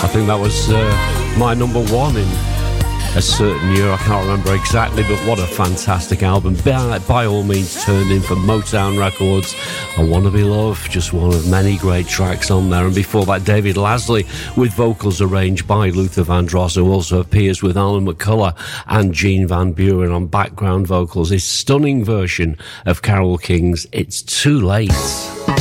I think that was my number one in a certain year. I can't remember exactly, but what a fantastic album. By all means, turn in for Motown Records. I Wanna Be Loved, just one of many great tracks on there. And before that, David Lasley with vocals arranged by Luther Vandross, who also appears with Alan McCullough and Gene Van Buren on background vocals. His stunning version of Carole King's It's Too Late.